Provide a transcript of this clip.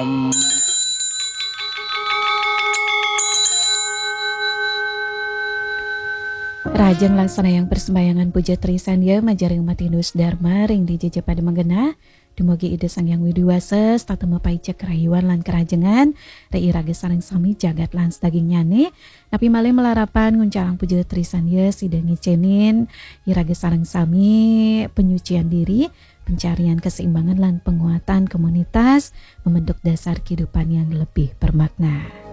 Om. Rajang laksana yang persembayangan puja Trisandya majaring umat Hindus Dharma ring di jeje pada menggena dumugi ide sang yang widiwasa statu mapaicek kerayuan lan kerajengan rei raga sareng sami jagat lan daging nyane napi malih melarapan nguncarang puja Trisandya sidangi cenin iraga sareng sami penyucian diri pencarian keseimbangan lan penguatan komunitas membentuk dasar kehidupan yang lebih bermakna.